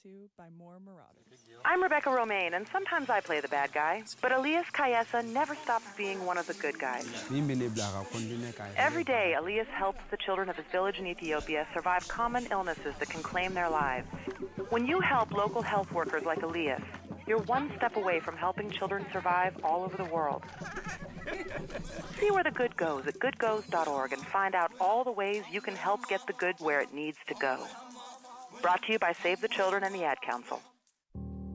to by more marauders. I'm Rebecca Romaine, and sometimes I play the bad guy, but Elias Kayesa never stops being one of the good guys. Every day, Elias helps the children of his village in Ethiopia survive common illnesses that can claim their lives. When you help local health workers like Elias, you're one step away from helping children survive all over the world. See where the good goes at goodgoes.org and find out all the ways you can help get the good where it needs to go. Brought to you by Save the Children and the Ad Council.